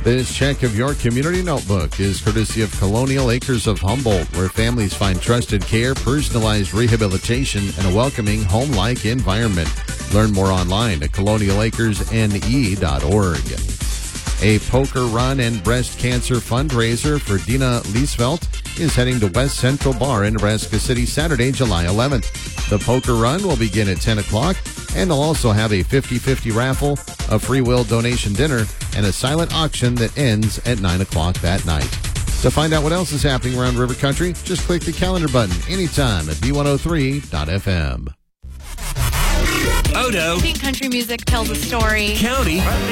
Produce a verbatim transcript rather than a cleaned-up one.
This check of your community notebook is courtesy of Colonial Acres of Humboldt, where families find trusted care, personalized rehabilitation, and a welcoming home-like environment. Learn more online at colonial acres n e dot org. A poker run and breast cancer fundraiser for Dina Liesvelt is heading to West Central Bar in Nebraska City Saturday, July eleventh. The poker run will begin at ten o'clock, and they'll also have a fifty-fifty raffle, a free will donation dinner, and a silent auction that ends at nine o'clock that night. To find out what else is happening around River Country, just click the calendar button anytime at B one oh three dot f m. Odo. I think country music tells a story. County.